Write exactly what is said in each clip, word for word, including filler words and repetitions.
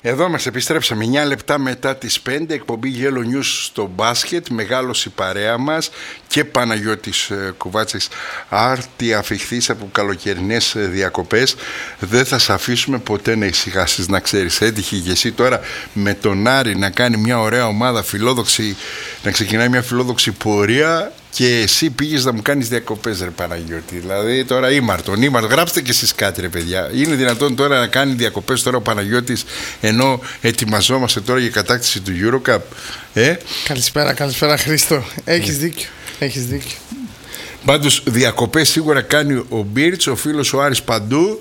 Εδώ μας επιστρέψαμε εννιά λεπτά μετά τις πέντε, εκπομπή Yellow News στο μπάσκετ. Μεγάλος η παρέα μας και Παναγιώτης Κουβάτσης, άρτη αφιχθής από καλοκαιρινές διακοπές. Δεν θα σε αφήσουμε ποτέ να ησυχάσεις, να ξέρεις. Έτυχε και εσύ τώρα με τον Άρη να κάνει μια ωραία ομάδα φιλόδοξη, να ξεκινάει μια φιλόδοξη πορεία. Και εσύ πήγες να μου κάνεις διακοπές, ρε Παναγιώτη. Δηλαδή τώρα ήμαρτον, ήμαρτον. Γράψτε και εσείς κάτι, ρε παιδιά. Είναι δυνατόν τώρα να κάνει διακοπές τώρα ο Παναγιώτης, ενώ ετοιμαζόμαστε τώρα για κατάκτηση του EuroCup? Ε? Καλησπέρα, καλησπέρα Χρήστο. Έχεις δίκιο, έχεις δίκιο. Πάντως διακοπές σίγουρα κάνει ο Μπίρτς, ο φίλος ο Άρης Παντού.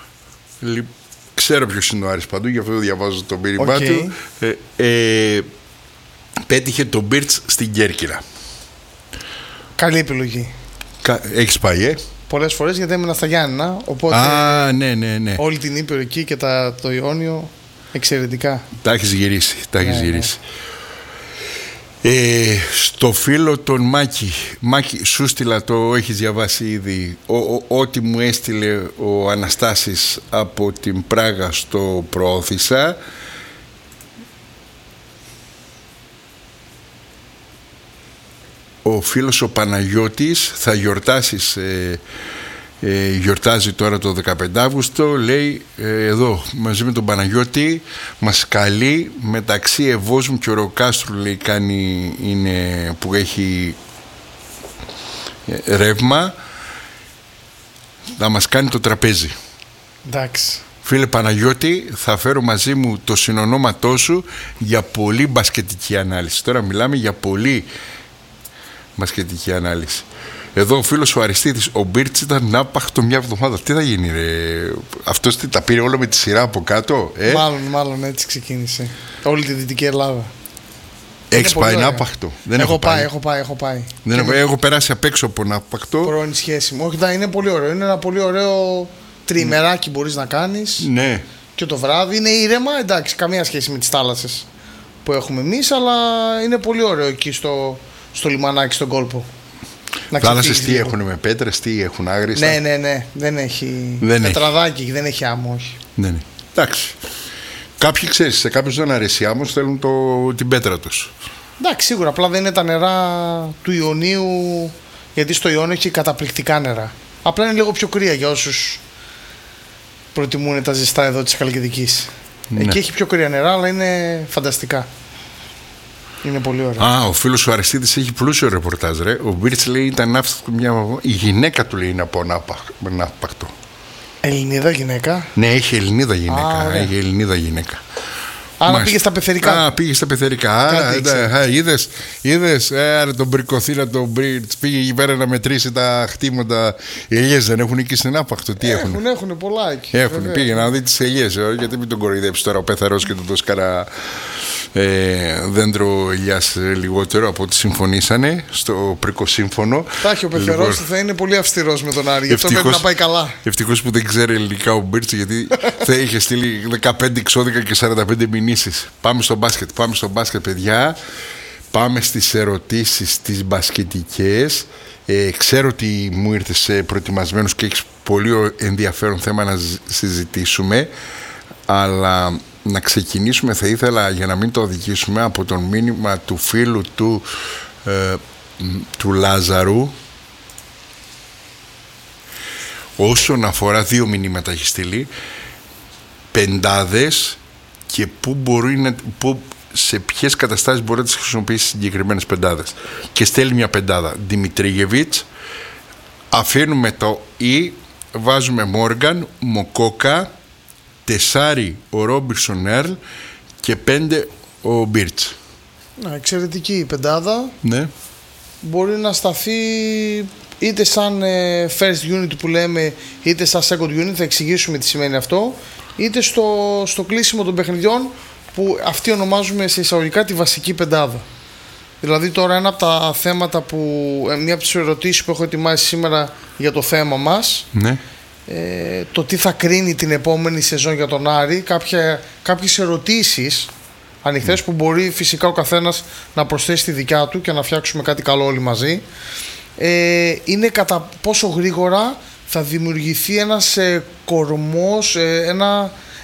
Ξέρω ποιος είναι ο Άρης Παντού, γι' αυτό διαβάζω το μήνυμά okay. του. Ε, ε, πέτυχε τον Μπίρτς στην Κέρκυρα. Καλή επιλογή. Έχεις πάει, ε? Πολλές φορές, γιατί έμεινα στα Γιάννενα. Οπότε Α, ναι, ναι, ναι. όλη την Ήπειρο εκεί και τα, το Ιόνιο εξαιρετικά. Τα έχεις γυρίσει, τα έχεις ναι, γυρίσει. Ναι. Ε, στο φίλο τον Μάκη, Μάκη, σου στείλα, το έχεις διαβάσει ήδη, ο, ο, ό,τι μου έστειλε ο Αναστάσης από την Πράγα στο προώθησα. Ο φίλος ο Παναγιώτης θα γιορτάσεις, ε, ε, γιορτάζει τώρα το δεκαπέντε Αύγουστο, λέει ε, εδώ μαζί με τον Παναγιώτη μας καλεί, μεταξύ Ευόσμου και Οροκάστρου, λέει, κάνει, είναι, που έχει ε, ρεύμα, να μας κάνει το τραπέζι. Εντάξει. Φίλε Παναγιώτη, θα φέρω μαζί μου το συνονόματό σου για πολύ μπασκετική ανάλυση. Τώρα μιλάμε για πολύ μπασκετική ανάλυση. Εδώ ο φίλος ο Αριστίδης, ο Μπίρτς ήταν άπαχτο μια εβδομάδα. Τι θα γίνει, ρε? Αυτός τι, τα πήρε όλο με τη σειρά από κάτω, ε? Μάλλον, μάλλον έτσι ξεκίνησε. Όλη τη Δυτική Ελλάδα. Έχεις πάει ναύπαχτο? Δεν έχω, έχω πάει, πάει, έχω πάει, έχω πάει. Δεν έχω, έχω περάσει απ' έξω από ναύπαχτο. Πρώην σχέση μου. Όχι, δα, είναι πολύ ωραίο. Είναι ένα πολύ ωραίο τριημεράκι mm. μπορείς να κάνεις. Ναι. Και το βράδυ είναι ήρεμα, εντάξει, καμία σχέση με τις θάλασσες που έχουμε εμείς, αλλά είναι πολύ ωραίο εκεί στο, στο λιμανάκι, στον κόλπο. Θάλασσες τι έχουν, με πέτρες, τι έχουν, άγριστα? Ναι, ναι, ναι. Δεν έχει δεν πετραδάκι, έχει. Δεν έχει άμμο, όχι. Ναι, ναι. Εντάξει. Κάποιοι, ξέρεις, σε κάποιους δεν αρέσει άμμος, θέλουν το, την πέτρα τους. Εντάξει, σίγουρα. Απλά δεν είναι τα νερά του Ιωνίου, γιατί στο Ιόνιο έχει καταπληκτικά νερά. Απλά είναι λίγο πιο κρύα για όσους προτιμούν τα ζεστά εδώ της Χαλκιδικής. Ναι. Εκεί έχει πιο κρύα νερά, αλλά είναι φανταστικά. Είναι πολύ ωραίο. Α, ο φίλος ο Αριστίδης έχει πλούσιο ρεπορτάζ, ρε. Ο Μπίρτς λέει ήταν ναύπαχτο μια. Η γυναίκα του λέει είναι από ναύπαχτο. Ελληνίδα γυναίκα. Ναι, έχει Ελληνίδα γυναίκα. Α, έχει Ελληνίδα γυναίκα. Άρα πήγε στα πεθερικά. Α, πήγε στα πεθερικά. Άρα, είδες, είδες, άρα τον Μπρικοθήνα, τον Μπίρτς πήγε εκεί πέρα να μετρήσει τα χτήματα. Οι ελιές δεν έχουν εκεί στην άπαχτο? Τι έχουν? Έχουν, έχουν πολλά εκεί. Έχουν, πήγε να δει τις ελιές. Γιατί μην τον κοροϊδέψει τώρα ο πεθαρός και τον δώσει κανένα ε, δέντρο ελιάς λιγότερο από ό,τι συμφωνήσανε στο πρικοσύμφωνο. Θα έχει ο πεθαρός, λοιπόν, θα είναι πολύ αυστηρός με τον Άρη. Γι' αυτό πρέπει να πάει καλά. Ευτυχώς που δεν ξέρει ελληνικά ο Μπίρτς, γιατί θα είχε στείλει δεκαπέντε εξώδικα και σαράντα πέντε μηνύσεις. Πάμε στο μπάσκετ, πάμε στο μπάσκετ, παιδιά. Πάμε στις ερωτήσεις τις μπασκετικές. Ε, ξέρω ότι μου ήρθες προετοιμασμένος και έχεις πολύ ενδιαφέρον θέμα να συζητήσουμε, αλλά να ξεκινήσουμε θα ήθελα, για να μην το οδηγήσουμε, από τον μήνυμα του φίλου του, ε, του Λάζαρου. Όσον αφορά, δύο μηνύματα έχει στείλει, πεντάδες και πού μπορεί να, πού, σε ποιες καταστάσεις μπορεί να τις χρησιμοποιήσει συγκεκριμένες πεντάδες. Και στέλνει μια πεντάδα. Δημητρίγεβιτς, αφήνουμε το «ή», βάζουμε Μόργαν, Μοκόκα, τεσάρι ο Ρόμπινσον Έρλ και πέντε ο Μπίρτς. Να, εξαιρετική η πεντάδα. Ναι. Μπορεί να σταθεί είτε σαν ε, first unit που λέμε, είτε σαν second unit, θα εξηγήσουμε τι σημαίνει αυτό, είτε στο, στο κλείσιμο των παιχνιδιών, που αυτοί ονομάζουμε σε εισαγωγικά τη βασική πεντάδα. Δηλαδή τώρα ένα από τα θέματα που, μια από τις ερωτήσεις που έχω ετοιμάσει σήμερα για το θέμα μας, ναι. ε, το τι θα κρίνει την επόμενη σεζόν για τον Άρη, κάποια, κάποιες ερωτήσεις ανοιχτές, mm. που μπορεί φυσικά ο καθένας να προσθέσει τη δικιά του και να φτιάξουμε κάτι καλό όλοι μαζί. Ε, είναι κατά πόσο γρήγορα θα δημιουργηθεί ένας ε, κορμός, ε, ένα,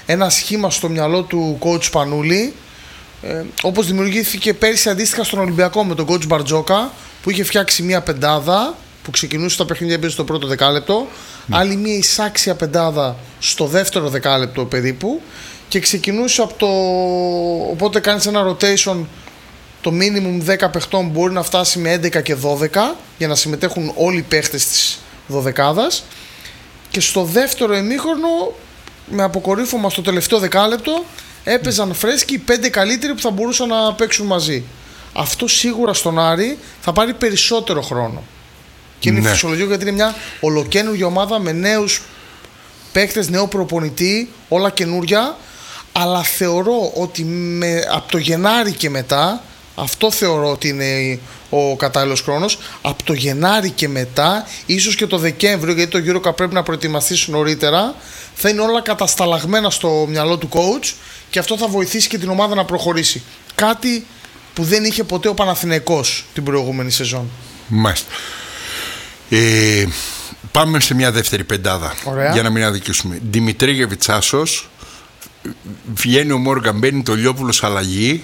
ένα σχήμα στο μυαλό του coach Πανούλη, ε, όπως δημιουργήθηκε πέρυσι αντίστοιχα στον Ολυμπιακό με τον coach Μπαρτζόκα, που είχε φτιάξει μια πεντάδα που ξεκινούσε τα παιχνίδια, έπαιζε στο πρώτο δεκάλεπτο, ναι. άλλη μια εισάξια πεντάδα στο δεύτερο δεκάλεπτο περίπου, και ξεκινούσε από το. Οπότε κάνεις ένα rotation, το minimum δέκα παιχτών μπορεί να φτάσει με έντεκα και δώδεκα για να συμμετέχουν όλοι οι παίχτες της δωδεκάδας, και στο δεύτερο ημίχρονο με αποκορύφωμα στο τελευταίο δεκάλεπτο έπαιζαν φρέσκοι οι πέντε καλύτεροι που θα μπορούσαν να παίξουν μαζί. Αυτό σίγουρα στον Άρη θα πάρει περισσότερο χρόνο. Και είναι ναι. φυσιολογικό, γιατί είναι μια ολοκαίνουργια ομάδα με νέους παίκτες, νέο προπονητή, όλα καινούρια. Αλλά θεωρώ ότι με, από το Γενάρη και μετά, αυτό θεωρώ ότι είναι ο κατάλληλος χρόνος, από το Γενάρη και μετά, ίσως και το Δεκέμβριο, γιατί το EuroCup πρέπει να προετοιμαστείς νωρίτερα, θα είναι όλα κατασταλαγμένα στο μυαλό του coach, και αυτό θα βοηθήσει και την ομάδα να προχωρήσει. Κάτι που δεν είχε ποτέ ο Παναθηναϊκός την προηγούμενη σεζόν. Μάλιστα. Ε, πάμε σε μια δεύτερη πεντάδα. Ωραία. Για να μην αδικήσουμε. Δημητρίγεβιτς άσος, βγαίνει ο Μόργαν, μπαίνει το Λιόπουλος αλλαγή,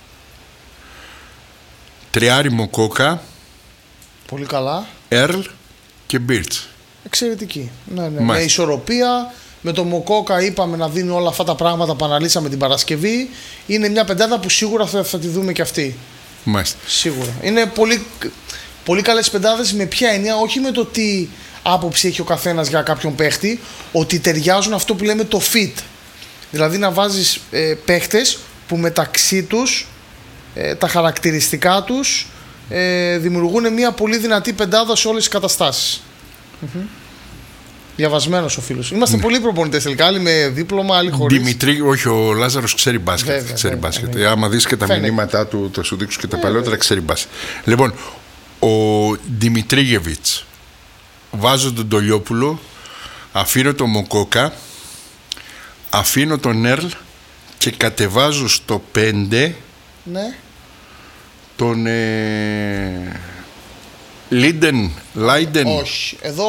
τριάρι Μοκόκα, πολύ καλά, Ερλ και Μπίρτς. Εξαιρετική. Ναι, ναι. Με ισορροπία. Με το Μοκόκα είπαμε να δίνει όλα αυτά τα πράγματα που αναλύσαμε την Παρασκευή. Είναι μια πεντάδα που σίγουρα θα, θα τη δούμε και αυτή. Μάλιστα. Σίγουρα. Είναι πολύ, πολύ καλές πεντάδες. Με ποια έννοια? Όχι με το τι άποψη έχει ο καθένας για κάποιον παίχτη, ότι ταιριάζουν αυτό που λέμε το fit. Δηλαδή να βάζεις ε, παίχτες που μεταξύ τους ε, τα χαρακτηριστικά τους ε, δημιουργούν μια πολύ δυνατή πεντάδα σε όλες τις καταστάσεις. Mm-hmm. Διαβασμένος ο φίλος. Είμαστε ναι. πολλοί προπονητές τελικά, άλλοι με δίπλωμα, άλλοι χωρίς. Δημητρή, όχι, ο Λάζαρος ξέρει μπάσκετ. Βέβαια, ξέρει βέβαια, μπάσκετ. βέβαια. Άμα δεις και τα Φαίνεται. μηνύματά του, θα σου δείξω και τα παλαιότερα, ξέρει μπάσκετ. Λοιπόν, ο Δημητρίγεβιτς, βάζω τον Τολιόπουλο, αφήνω τον Μοκόκα, αφήνω τον Ερλ και κατεβάζω στο πέντε ναι. τον ε, Λίντεν, Λάιντεν. Όχι, εδώ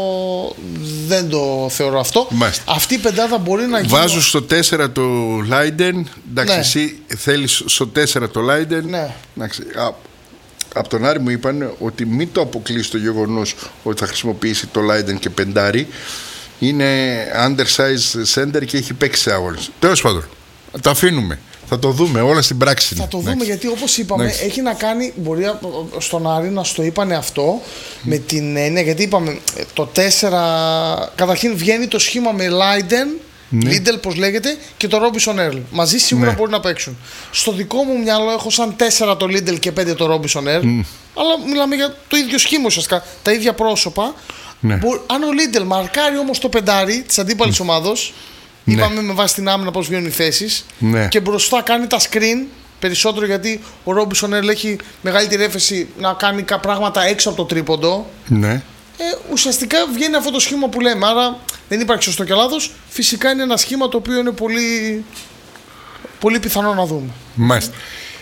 δεν το θεωρώ αυτό. Μάλιστα. Αυτή η πεντάδα μπορεί να γίνει. Βάζω στο τέσσερα το Λάιντεν. Εντάξει, ναι. εσύ θέλεις στο τέσσερα το Λάιντεν. Ναι. Εντάξει, α, από τον Άρη μου είπαν ότι μην το αποκλείσει το γεγονός ότι θα χρησιμοποιήσει το Λάιντεν και πεντάρι. Είναι undersized center και έχει παίξει σε αγώνες. Τέλος πάντων, το αφήνουμε. Θα το δούμε όλα στην πράξη. Θα το δούμε. Next. Γιατί όπως είπαμε, Next. έχει να κάνει. Μπορεί στον Άρη να στο είπανε αυτό mm. με την έννοια. Γιατί είπαμε το τέσσερα. Καταρχήν βγαίνει το σχήμα με Λάιντεν, Λίντελ, πώς λέγεται, και το Ρόμπισον Ερλ. Μαζί σίγουρα ναι. μπορεί να παίξουν. Στο δικό μου μυαλό έχω σαν τέσσερα το Λίντελ και πέντε το Ρόμπισον Ερλ. Mm. Αλλά μιλάμε για το ίδιο σχήμα ουσιαστικά. Τα ίδια πρόσωπα. Ναι. Μπορεί, αν ο Λίντελ μαρκάρει όμως το πεντάρι της αντίπαλης mm. ομάδος. Ναι. Είπαμε με βάση την άμυνα πώς βγαίνουν οι θέσεις. Ναι. Και μπροστά κάνει τα screen περισσότερο, γιατί ο Ρόμπισον Ερλ έχει μεγαλύτερη έφεση να κάνει πράγματα έξω από το τρίποντο. Ναι. Ε, ουσιαστικά βγαίνει αυτό το σχήμα που λέμε. Άρα δεν υπάρχει σωστό και λάθος. Φυσικά είναι ένα σχήμα το οποίο είναι πολύ, πολύ πιθανό να δούμε. Μάλιστα.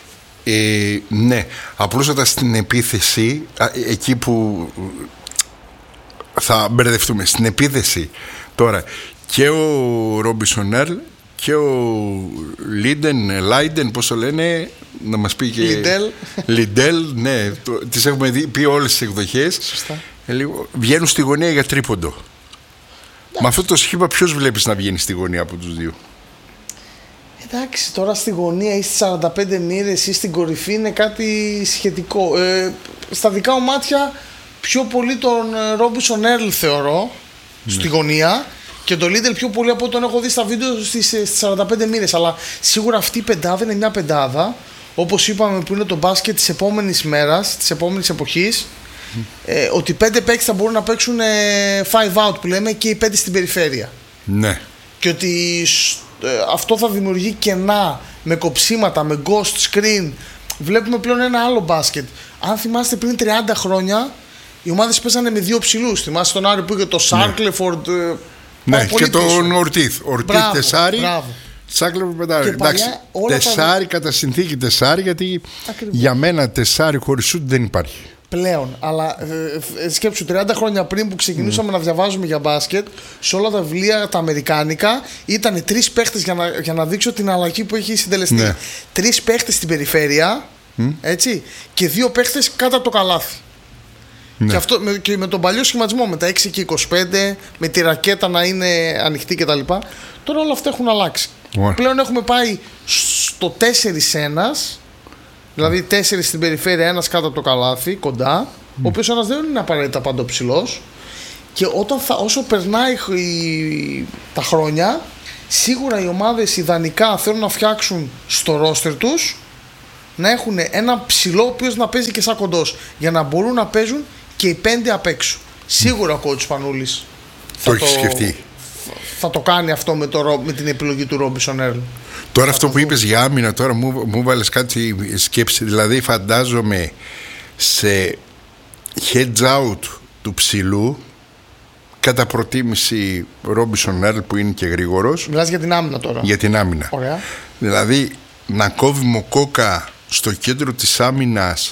Ε, ναι. Απλούστατα στην επίθεση, εκεί που θα μπερδευτούμε, στην επίθεση τώρα. Και ο Ρόμπισον Ερλ και ο Λίντεν, Λάιντεν, πώς το λένε, να μας πει και... Λιντέλ. Λιντέλ, ναι, το, τις έχουμε δει, πει όλες τις εκδοχές. Σωστά. Ε, λίγο, βγαίνουν στη γωνία για τρίποντο. Εντάξει. Με αυτό το σχήμα ποιος βλέπεις να βγαίνει στη γωνία από τους δύο? Εντάξει, τώρα στη γωνία ή στις σαράντα πέντε μοίρες ή στην κορυφή είναι κάτι σχετικό. Ε, στα δικά μου μάτια πιο πολύ τον Ρόμπισον Ερλ θεωρώ ναι. στη γωνία. Και το Λίντελ πιο πολύ από τον έχω δει στα βίντεο στις, στις σαράντα πέντε μοίρες. Αλλά σίγουρα αυτή η πεντάδα είναι μια πεντάδα, όπως είπαμε, που είναι το μπάσκετ της επόμενης μέρας, της επόμενης εποχής. Mm. Ε, ότι πέντε παίκτες θα μπορούν να παίξουν ε, five out που λέμε, και οι πέντε στην περιφέρεια. Ναι. Και ότι ε, αυτό θα δημιουργεί κενά με κοψίματα, με ghost screen. Βλέπουμε πλέον ένα άλλο μπάσκετ. Αν θυμάστε, πριν τριάντα χρόνια οι ομάδες παίζανε με δύο ψηλούς. Θυμάστε τον Άρη που είχε το Σάρκλεφορντ. Ναι. Ναι, και τον Ορτίθ. Ορτίθ τεσάρι, Σάκλεβο πεντάρι. Εντάξει, τεσάρι τα... κατά συνθήκη τεσάρι, γιατί ακριβώς. Για μένα τεσάρι χωρίς σουτ δεν υπάρχει. πλέον. Αλλά ε, ε, σκέψου τριάντα χρόνια πριν που ξεκινούσαμε mm. να διαβάζουμε για μπάσκετ, σε όλα τα βιβλία τα αμερικάνικα ήταν τρεις παίχτες για να, για να δείξω την αλλαγή που έχει συντελεστεί. Ναι. Τρεις παίχτες στην περιφέρεια mm. έτσι, και δύο παίχτες κάτω από το καλάθι. Ναι. Και, αυτό, με, και με τον παλιό σχηματισμό, με τα έξι και είκοσι πέντε, με τη ρακέτα να είναι ανοιχτή κτλ. Τώρα όλα αυτά έχουν αλλάξει. Yeah. Πλέον έχουμε πάει στο τέσσερα ένα. Δηλαδή τέσσερις στην περιφέρεια, ένας κάτω από το καλάθι, κοντά, mm. ο οποίος ένας δεν είναι απαραίτητα παντοψηλός. Και όταν θα, όσο περνάει η, τα χρόνια, σίγουρα οι ομάδες ιδανικά θέλουν να φτιάξουν στο ρόστερ τους να έχουν ένα ψηλό ο οποίος να παίζει και σαν κοντός, για να μπορούν να παίζουν και οι πέντε απ' έξω. Σίγουρα ο coach Πανούλης το έχει σκεφτεί. Θα το κάνει αυτό με, το, με την επιλογή του Ρόμπινσον Έρλ. Τώρα αυτό που είπες για άμυνα, τώρα μου, μου βάλες κάτι σκέψη. Δηλαδή φαντάζομαι σε heads out του ψηλού, κατά προτίμηση Ρόμπινσον Έρλ που είναι και γρήγορος. Μιλάς για την άμυνα τώρα. Για την άμυνα. Ωραία. Δηλαδή να κόβει Μοκόκα στο κέντρο της άμυνας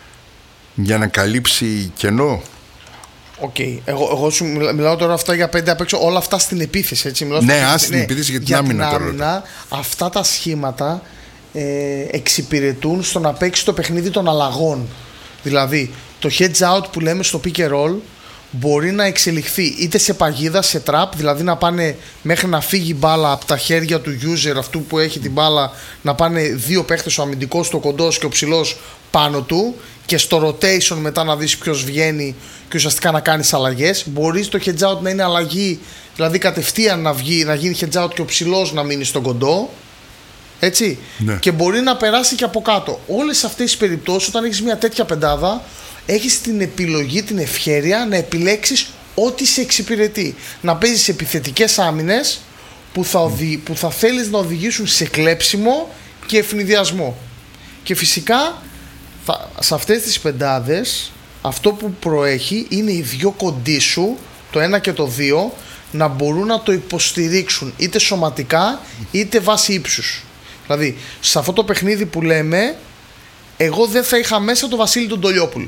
για να καλύψει κενό. Οκ. Okay. Εγώ, εγώ σου μιλάω τώρα αυτά για πέντε απ' έξω, όλα αυτά στην επίθεση. Έτσι. Μιλάω ναι, ας στην ναι, επίθεση για την για άμυνα την τώρα. Άμυνα, αυτά τα σχήματα ε, εξυπηρετούν στο να παίξει το παιχνίδι των αλλαγών. Δηλαδή, το heads out που λέμε στο pick and roll μπορεί να εξελιχθεί είτε σε παγίδα, σε trap, δηλαδή να πάνε μέχρι να φύγει η μπάλα από τα χέρια του user, αυτού που έχει την μπάλα, να πάνε δύο παίχτες, ο αμυντικός, το κοντός και ο ψηλός πάνω του, και στο rotation μετά να δεις ποιος βγαίνει και ουσιαστικά να κάνεις αλλαγές. Μπορείς το heads out να είναι αλλαγή, δηλαδή κατευθείαν να, βγει, να γίνει heads out και ο ψηλός να μείνει στον κοντό. Έτσι. Ναι. Και μπορεί να περάσει και από κάτω. Όλες αυτές τις περιπτώσεις, όταν έχεις μια τέτοια πεντάδα, έχεις την επιλογή, την ευχέρεια να επιλέξεις ό,τι σε εξυπηρετεί. Να παίζεις επιθετικές άμυνες που θα, οδη... που θα θέλεις να οδηγήσουν σε κλέψιμο και ευνηδιασμό. Και φυσικά θα... σε αυτές τις πεντάδες αυτό που προέχει είναι οι δυο κοντοί σου, το ένα και το δύο, να μπορούν να το υποστηρίξουν είτε σωματικά είτε βάσει ύψους. Δηλαδή σε αυτό το παιχνίδι που λέμε, εγώ δεν θα είχα μέσα το Βασίλη τον Τολιόπουλο.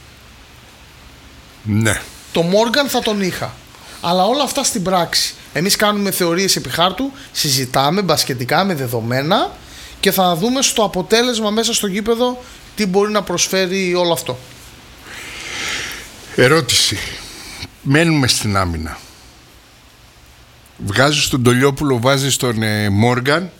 Ναι. Το Μόργαν θα τον είχα. Αλλά όλα αυτά στην πράξη. Εμείς κάνουμε θεωρίες επί χάρτου, συζητάμε μπασκετικά με δεδομένα και θα δούμε στο αποτέλεσμα μέσα στο γήπεδο τι μπορεί να προσφέρει όλο αυτό. Ερώτηση. Μένουμε στην άμυνα. Βγάζεις τον Τολιόπουλο, βάζεις τον ε, Μόργαν,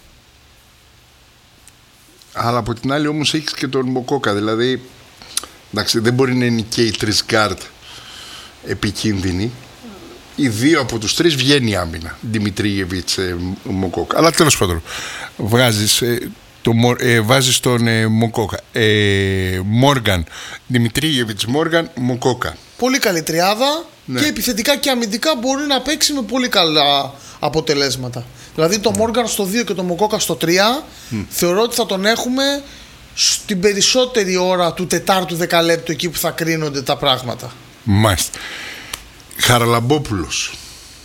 αλλά από την άλλη όμως έχεις και τον Μοκόκα. Δηλαδή εντάξει, δεν μπορεί να είναι και οι τρεις γκάρτ επικίνδυνοι. Οι δύο από τους τρεις βγαίνει η άμυνα, Δημητρίγεβιτς, ε, Μοκόκα. Αλλά τέλος πάντων βγάζεις, ε, το, ε, βάζεις τον ε, Μοκόκα, ε, Μόργαν, Δημητρίγεβιτς, Μόργαν, Μοκόκα. Πολύ καλή τριάδα, ναι. Και επιθετικά και αμυντικά μπορεί να παίξει με πολύ καλά αποτελέσματα. Δηλαδή το Μόργαν στο δύο και το Μοκόκα στο τρία mm. θεωρώ ότι θα τον έχουμε στην περισσότερη ώρα του τετάρτου δεκαλέπτου, εκεί που θα κρίνονται τα πράγματα. Μάλιστα. Χαραλαμπόπουλος,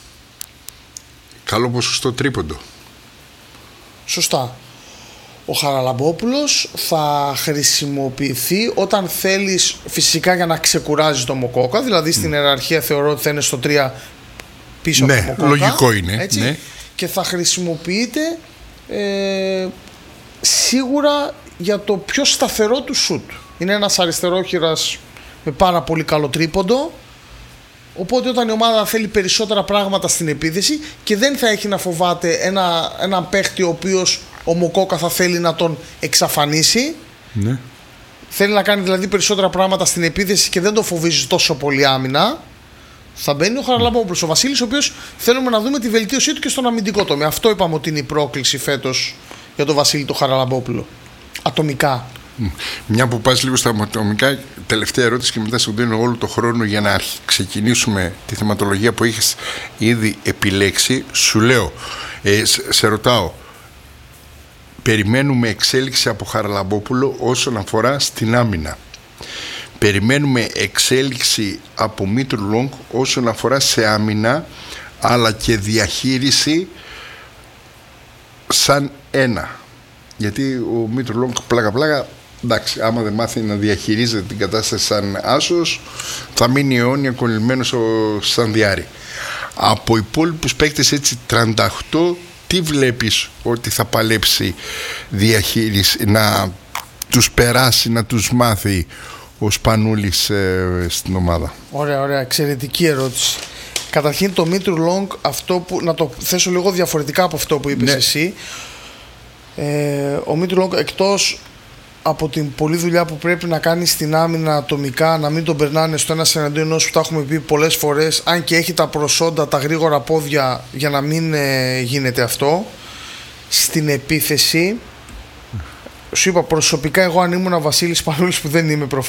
καλό ποσοστό τρίποντο. Σωστά. Ο Χαραλαμπόπουλος θα χρησιμοποιηθεί όταν θέλεις, φυσικά για να ξεκουράζεις το Μοκόκα. Δηλαδή στην mm. ιεραρχία θεωρώ ότι θα είναι στο τρία πίσω ναι, από το Μοκόκα. Λογικό είναι, έτσι, ναι. Και θα χρησιμοποιείται ε, σίγουρα για το πιο σταθερό του σουτ. Είναι ένας αριστερόχειρας με πάρα πολύ καλό τρίποντο. Οπότε όταν η ομάδα θέλει περισσότερα πράγματα στην επίθεση και δεν θα έχει να φοβάται ένα, έναν παίχτη ο οποίος ο Μοκόκα θα θέλει να τον εξαφανίσει, ναι. Θέλει να κάνει δηλαδή περισσότερα πράγματα στην επίθεση και δεν το φοβίζει τόσο πολύ άμυνα, θα μπαίνει ο Χαραλαμπόπουλος, ο Βασίλης, ο οποίος θέλουμε να δούμε τη βελτίωσή του και στον αμυντικό τομέα. Αυτό είπαμε ότι είναι η πρόκληση φέτος για τον Βασίλη τον Χαραλαμπόπουλο. Ατομικά. Μια που πας λίγο στα ατομικά, τελευταία ερώτηση και μετά σου δίνω όλο το χρόνο για να ξεκινήσουμε τη θεματολογία που έχεις ήδη επιλέξει. Σου λέω, ε, σε ρωτάω, περιμένουμε εξέλιξη από Χαραλαμπόπουλο όσον αφορά στην άμυνα. Περιμένουμε εξέλιξη από Μήτρου Λόγκ όσον αφορά σε άμυνα, αλλά και διαχείριση σαν ένα. Γιατί ο Μήτρου Λόγκ πλάκα πλάκα εντάξει, άμα δεν μάθει να διαχειρίζεται την κατάσταση σαν άσος, θα μείνει αιώνια κολλημένος σαν διάρρη. Από υπόλοιπους παίκτες έτσι τριάντα οκτώ, τι βλέπεις ότι θα παλέψει διαχείριση, να τους περάσει, να τους μάθει ο Σπανούλης ε, στην ομάδα? Ωραία, ωραία, εξαιρετική ερώτηση. Καταρχήν το Μήτρου Λόγκ, αυτό που, να το θέσω λίγο διαφορετικά από αυτό που είπες, ναι, εσύ. Ε, ο Μήτρου Λόγκ, εκτός από την πολλή δουλειά που πρέπει να κάνει στην άμυνα ατομικά, να μην τον περνάνε στο ένα εναντίον ενός, που τα έχουμε πει πολλές φορές, αν και έχει τα προσόντα, τα γρήγορα πόδια για να μην ε, γίνεται αυτό. Στην επίθεση, σου είπα προσωπικά, εγώ αν ήμουν Βασίλης Σπανούλης, που δεν είμαι προφανώς,